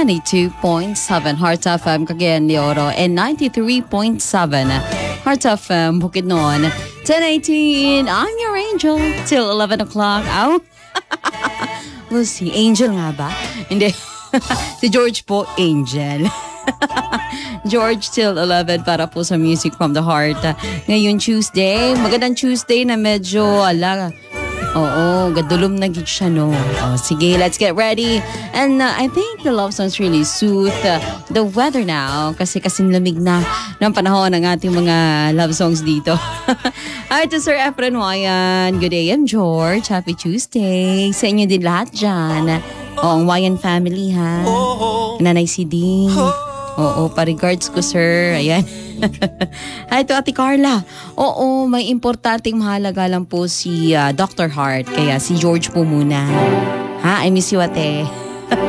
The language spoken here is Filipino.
92.7 Hearts FM Cagayan de Oro and 93.7 Hearts FM Bukidnon. 10:18, I'm your angel till 11 o'clock. Ow! Well, si Angel nga ba? Hindi. Si George po, Angel. George till 11 para po sa Music from the Heart. Ngayon Tuesday, magandang Tuesday na medyo oo, gadulom na gid siya, no? Oh, sige, let's get ready. And I think the love songs really soothe the weather now kasi kasing lamig na ng panahon ng ating mga love songs dito. Hi to Sir Efren Wayan. Good day, I'm George. Happy Tuesday. Sa inyo din lahat dyan. Ang Wayan family, ha? Nanay si Ding. Oo, pa-regards ko, sir. Ayan. Hi to Ate Carla. Oo, may importanteng mahalaga lang po si Dr. Heart. Kaya si George po muna. Ha? I miss you, ate.